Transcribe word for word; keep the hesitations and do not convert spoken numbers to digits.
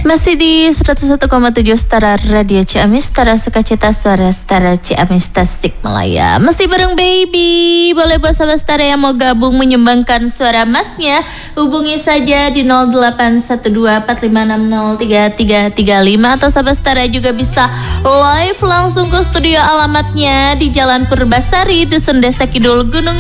Masih di seratus satu koma tujuh Setara Radio Ciamis, Setara Sukacita, Suara Setara Ciamis, Tasikmalaya. Masih bareng Baby. Boleh buat sahabat Setara yang mau gabung menyumbangkan suara emasnya, hubungi saja di nol delapan satu dua empat lima enam nol tiga tiga tiga lima. Atau sahabat Setara juga bisa live langsung ke studio, alamatnya di Jalan Purbasari, Dusun Desa Kidul, Gunung